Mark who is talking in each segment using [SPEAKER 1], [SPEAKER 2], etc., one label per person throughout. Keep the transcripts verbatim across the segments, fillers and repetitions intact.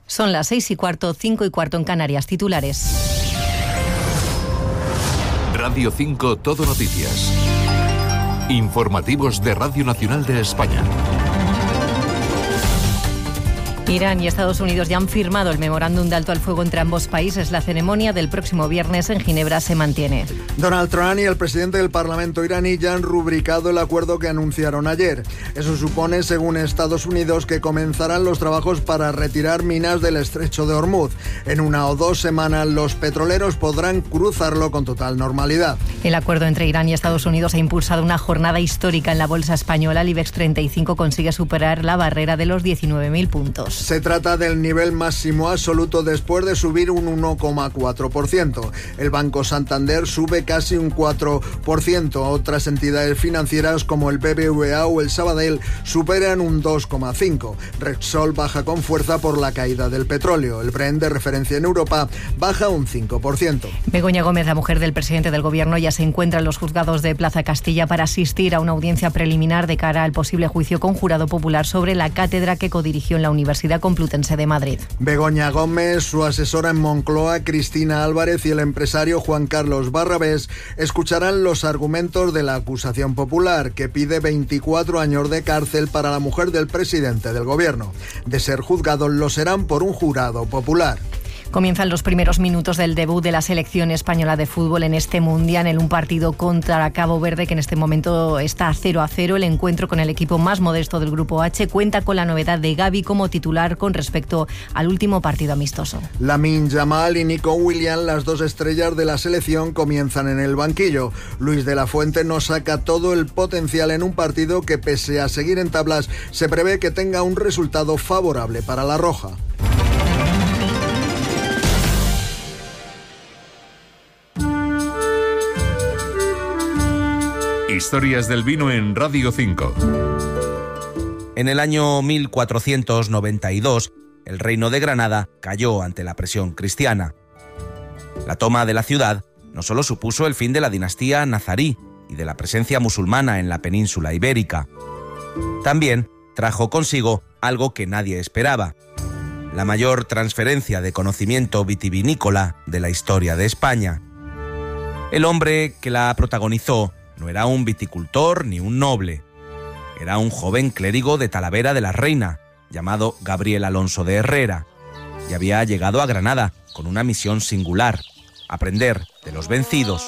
[SPEAKER 1] Son las seis y cuarto, cinco y cuarto en Canarias. Titulares.
[SPEAKER 2] Radio cinco Todo Noticias. Informativos de Radio Nacional de España.
[SPEAKER 1] Irán y Estados Unidos ya han firmado el memorándum de alto al fuego entre ambos países. La ceremonia del próximo viernes en Ginebra se mantiene.
[SPEAKER 3] Donald Trump y el presidente del Parlamento iraní ya han rubricado el acuerdo que anunciaron ayer. Eso supone, según Estados Unidos, que comenzarán los trabajos para retirar minas del estrecho de Hormuz. En una o dos semanas los petroleros podrán cruzarlo con total normalidad.
[SPEAKER 1] El acuerdo entre Irán y Estados Unidos ha impulsado una jornada histórica en la bolsa española. El IBEX treinta y cinco consigue superar la barrera de los diecinueve mil puntos.
[SPEAKER 3] Se trata del nivel máximo absoluto después de subir un uno coma cuatro por ciento. El Banco Santander sube casi un cuatro por ciento. Otras entidades financieras como el B B V A o el Sabadell superan un dos coma cinco por ciento. Repsol baja con fuerza por la caída del petróleo. El Brent, de referencia en Europa, baja un cinco por ciento.
[SPEAKER 1] Begoña Gómez, la mujer del presidente del Gobierno, ya se encuentra en los juzgados de Plaza Castilla para asistir a una audiencia preliminar de cara al posible juicio con jurado popular sobre la cátedra que codirigió en la Universidad Complutense de Madrid.
[SPEAKER 3] Begoña Gómez, su asesora en Moncloa, Cristina Álvarez, y el empresario Juan Carlos Barrabés escucharán los argumentos de la acusación popular, que pide veinticuatro años de cárcel para la mujer del presidente del Gobierno. De ser juzgados, lo serán por un jurado popular.
[SPEAKER 1] Comienzan los primeros minutos del debut de la selección española de fútbol en este Mundial, en un partido contra Cabo Verde que en este momento está cero a cero. El encuentro con el equipo más modesto del Grupo H cuenta con la novedad de Gavi como titular con respecto al último partido amistoso.
[SPEAKER 3] Lamine Yamal y Nico Williams, las dos estrellas de la selección, comienzan en el banquillo. Luis de la Fuente no saca todo el potencial en un partido que, pese a seguir en tablas, se prevé que tenga un resultado favorable para la roja.
[SPEAKER 2] Historias del vino en Radio cinco.
[SPEAKER 4] En el año mil cuatrocientos noventa y dos, el reino de Granada cayó ante la presión cristiana. La toma de la ciudad no solo supuso el fin de la dinastía nazarí y de la presencia musulmana en la península ibérica, también trajo consigo algo que nadie esperaba: la mayor transferencia de conocimiento vitivinícola de la historia de España. El hombre que la protagonizó no era un viticultor ni un noble. Era un joven clérigo de Talavera de la Reina, llamado Gabriel Alonso de Herrera, y había llegado a Granada con una misión singular: aprender de los vencidos.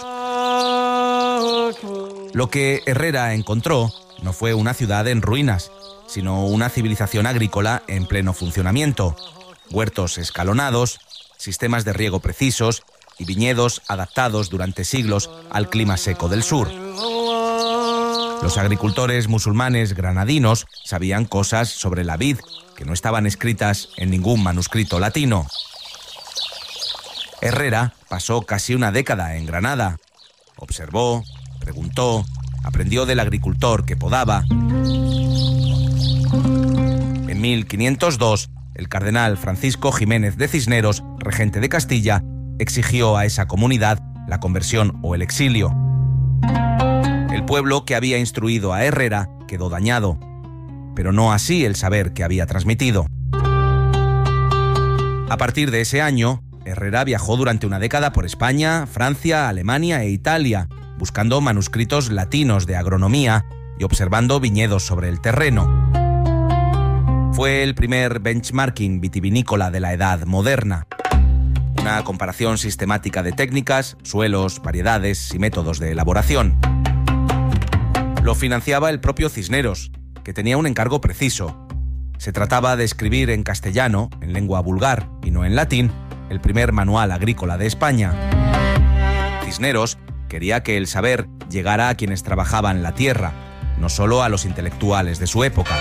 [SPEAKER 4] Lo que Herrera encontró no fue una ciudad en ruinas, sino una civilización agrícola en pleno funcionamiento: huertos escalonados, sistemas de riego precisos y viñedos adaptados durante siglos al clima seco del sur. Los agricultores musulmanes granadinos sabían cosas sobre la vid que no estaban escritas en ningún manuscrito latino. Herrera pasó casi una década en Granada. Observó, preguntó, aprendió del agricultor que podaba. En mil quinientos dos, el cardenal Francisco Jiménez de Cisneros, regente de Castilla, exigió a esa comunidad la conversión o el exilio. El pueblo que había instruido a Herrera quedó dañado, pero no así el saber que había transmitido. A partir de ese año, Herrera viajó durante una década por España, Francia, Alemania e Italia, buscando manuscritos latinos de agronomía y observando viñedos sobre el terreno. Fue el primer benchmarking vitivinícola de la Edad Moderna. Una comparación sistemática de técnicas, suelos, variedades y métodos de elaboración. Lo financiaba el propio Cisneros, que tenía un encargo preciso. Se trataba de escribir en castellano, en lengua vulgar y no en latín, el primer manual agrícola de España. Cisneros quería que el saber llegara a quienes trabajaban la tierra, no solo a los intelectuales de su época.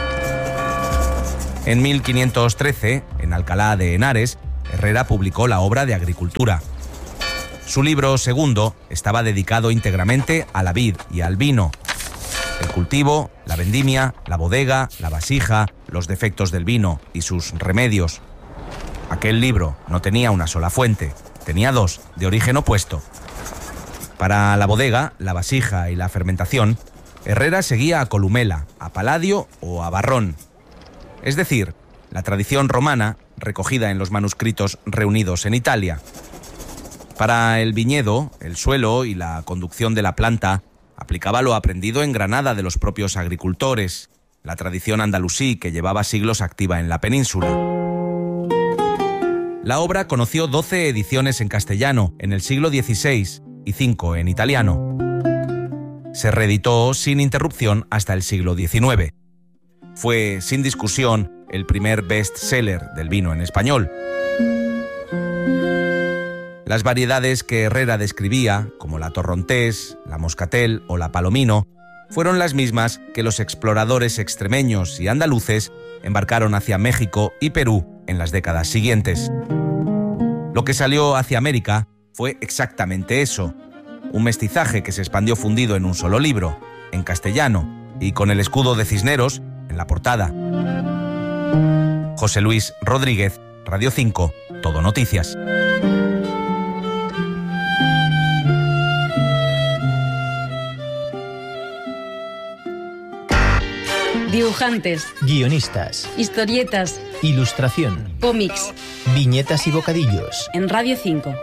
[SPEAKER 4] En mil quinientos trece, en Alcalá de Henares, Herrera publicó la obra de agricultura. Su libro segundo estaba dedicado íntegramente a la vid y al vino. El cultivo, la vendimia, la bodega, la vasija, los defectos del vino y sus remedios. Aquel libro no tenía una sola fuente, tenía dos, de origen opuesto. Para la bodega, la vasija y la fermentación, Herrera seguía a Columela, a Palladio o a Barrón. Es decir, la tradición romana recogida en los manuscritos reunidos en Italia. Para el viñedo, el suelo y la conducción de la planta aplicaba lo aprendido en Granada de los propios agricultores, la tradición andalusí que llevaba siglos activa en la península. La obra conoció doce ediciones en castellano en el siglo dieciséis y cinco en italiano. Se reeditó sin interrupción hasta el siglo diecinueve. Fue, sin discusión, el primer best-seller del vino en español. Las variedades que Herrera describía, como la torrontés, la moscatel o la palomino, fueron las mismas que los exploradores extremeños y andaluces embarcaron hacia México y Perú en las décadas siguientes. Lo que salió hacia América fue exactamente eso, un mestizaje que se expandió fundido en un solo libro, en castellano, y con el escudo de Cisneros en la portada. José Luis Rodríguez, Radio cinco, Todo Noticias.
[SPEAKER 5] Dibujantes,
[SPEAKER 6] guionistas,
[SPEAKER 5] historietas,
[SPEAKER 6] ilustración,
[SPEAKER 5] cómics,
[SPEAKER 6] viñetas y bocadillos.
[SPEAKER 5] En Radio cinco.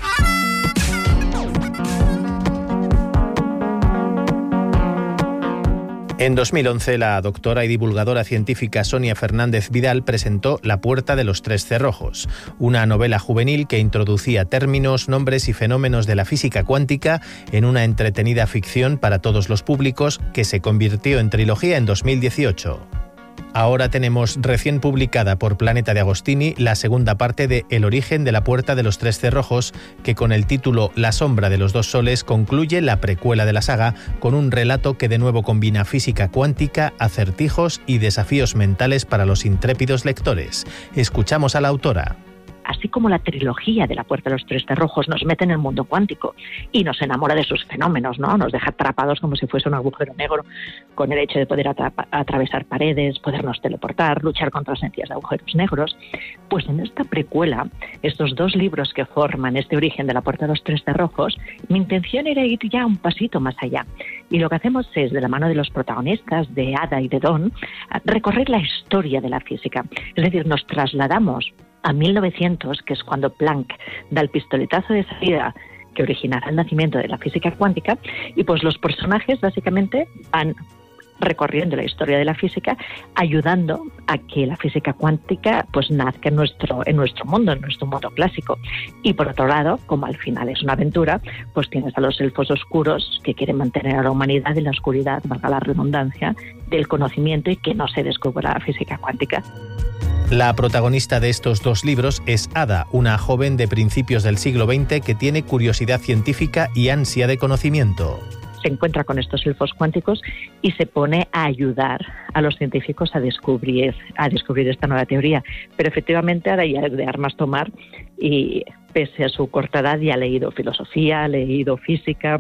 [SPEAKER 6] En dos mil once, la doctora y divulgadora científica Sonia Fernández Vidal presentó La puerta de los tres cerrojos, una novela juvenil que introducía términos, nombres y fenómenos de la física cuántica en una entretenida ficción para todos los públicos que se convirtió en trilogía en dos mil dieciocho. Ahora tenemos recién publicada por Planeta de Agostini la segunda parte de El origen de la puerta de los tres cerrojos, que con el título La sombra de los dos soles concluye la precuela de la saga con un relato que de nuevo combina física cuántica, acertijos y desafíos mentales para los intrépidos lectores. Escuchamos a la autora.
[SPEAKER 7] Así como la trilogía de La puerta de los tres cerrojos nos mete en el mundo cuántico y nos enamora de sus fenómenos, ¿no? Nos deja atrapados como si fuese un agujero negro, con el hecho de poder atrapa- atravesar paredes, podernos teleportar, luchar contra las energías de agujeros negros. Pues en esta precuela, estos dos libros que forman este origen de La puerta de los tres cerrojos, mi intención era ir ya un pasito más allá. Y lo que hacemos es, de la mano de los protagonistas, de Ada y de Don, recorrer la historia de la física. Es decir, nos trasladamos a mil novecientos, que es cuando Planck da el pistoletazo de salida que originará el nacimiento de la física cuántica, y pues los personajes básicamente van recorriendo la historia de la física, ayudando a que la física cuántica pues nazca en nuestro, en nuestro mundo, en nuestro mundo clásico. Y por otro lado, como al final es una aventura, pues tienes a los elfos oscuros que quieren mantener a la humanidad en la oscuridad, valga la redundancia, del conocimiento y que no se descubra la física cuántica.
[SPEAKER 6] La protagonista de estos dos libros es Ada, una joven de principios del siglo veinte que tiene curiosidad científica y ansia de conocimiento.
[SPEAKER 7] Se encuentra con estos elfos cuánticos y se pone a ayudar a los científicos a descubrir, a descubrir esta nueva teoría. Pero efectivamente ahora ya es de armas tomar y pese a su corta edad ya ha leído filosofía, ha leído física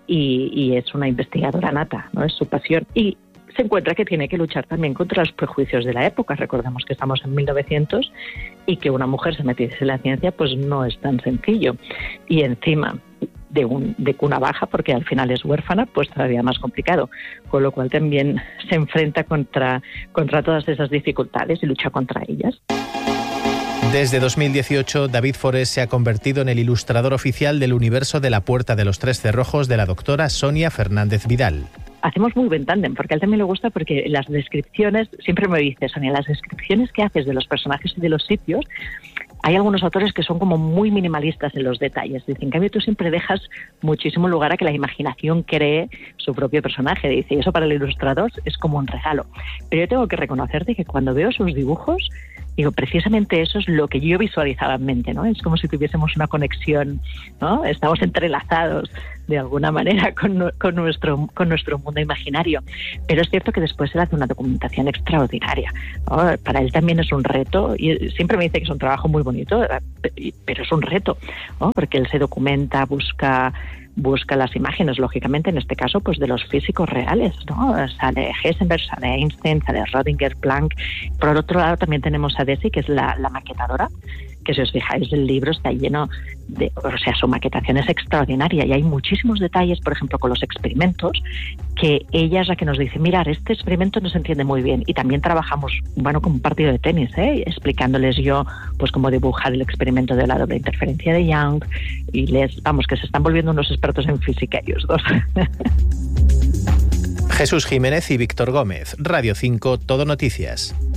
[SPEAKER 7] y, y es una investigadora nata, ¿no? Es su pasión. Y se encuentra que tiene que luchar también contra los prejuicios de la época. Recordemos que estamos en mil novecientos y que una mujer se metiese en la ciencia pues no es tan sencillo. Y encima de, un, de cuna baja, porque al final es huérfana, pues todavía más complicado. Con lo cual también se enfrenta contra, contra todas esas dificultades y lucha contra ellas.
[SPEAKER 6] Desde dos mil dieciocho, David Forés se ha convertido en el ilustrador oficial del universo de La puerta de los tres cerrojos de la doctora Sonia Fernández Vidal.
[SPEAKER 7] Hacemos muy buen tándem, porque a él también le gusta, porque las descripciones, siempre me dice, Sonia, las descripciones que haces de los personajes y de los sitios, hay algunos autores que son como muy minimalistas en los detalles. Dice, en cambio tú siempre dejas muchísimo lugar a que la imaginación cree su propio personaje. Dice, y eso para el ilustrador es como un regalo. Pero yo tengo que reconocerte que cuando veo sus dibujos, digo, precisamente eso es lo que yo visualizaba en mente, ¿no? Es como si tuviésemos una conexión, ¿no? Estamos entrelazados de alguna manera con, con, nuestro, con nuestro mundo imaginario. Pero es cierto que después él hace una documentación extraordinaria, ¿no? Para él también es un reto, y siempre me dice que es un trabajo muy bonito, pero es un reto, ¿no? Porque él se documenta, busca... busca las imágenes, lógicamente, en este caso, pues de los físicos reales, ¿no? Sale Heisenberg, sale Einstein, sale Rödinger, Planck. Por otro lado, también tenemos a Desi, que es la, la maquetadora, que si os fijáis el libro está lleno de, o sea, su maquetación es extraordinaria y hay muchísimos detalles, por ejemplo, con los experimentos, que ella es la que nos dice, mirar, este experimento no se entiende muy bien. Y también trabajamos, bueno, como un partido de tenis, ¿eh? explicándoles yo, pues cómo dibujar el experimento de la doble interferencia de Young, y les, vamos, que se están volviendo unos expertos en física ellos dos.
[SPEAKER 6] Jesús Jiménez y Víctor Gómez, Radio cinco, Todo Noticias.